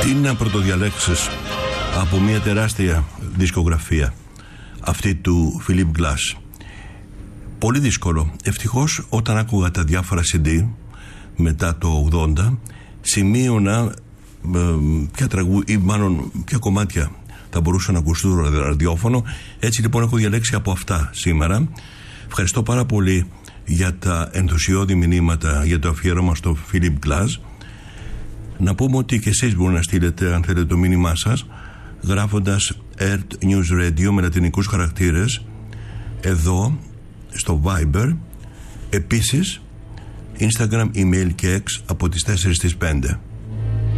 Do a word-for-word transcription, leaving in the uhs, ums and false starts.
Τι να πρωτοδιαλέξεις από μια τεράστια δισκογραφία, αυτή του Philip Glass? Πολύ δύσκολο. Ευτυχώς όταν άκουγα τα διάφορα σι ντι μετά το ογδόντα, σημείωνα ε, ποια τραγούδια ή μάλλον ποια κομμάτια θα μπορούσαν να ακουστούν στο ραδιόφωνο. Έτσι λοιπόν έχω διαλέξει από αυτά σήμερα. Ευχαριστώ πάρα πολύ για τα ενθουσιώδη μηνύματα για το αφιέρωμα στο Philip Glass. Να πούμε ότι και εσείς μπορείτε να στείλετε, αν θέλετε, το μήνυμά σας γράφοντας Earth News Radio με λατινικούς χαρακτήρες εδώ στο Viber. Επίσης Instagram, email και X από τις τέσσερις στις πέντε.